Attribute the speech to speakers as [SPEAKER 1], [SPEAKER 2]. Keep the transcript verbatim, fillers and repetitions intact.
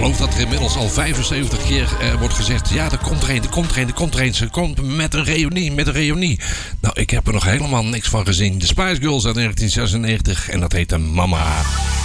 [SPEAKER 1] geloof dat er inmiddels al vijfenzeventig keer uh, wordt gezegd... ja, er komt er een, er komt er een, er komt er een. Ze komt met een reunie, met een reunie. Nou, ik heb er nog helemaal niks van gezien. De Spice Girls uit negentien zesennegentig en dat heette Mama.